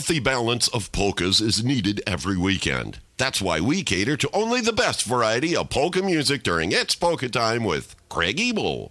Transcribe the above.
healthy balance of polkas is needed every weekend. That's why we cater to only the best variety of polka music during It's Polka Time with Craig Ebel.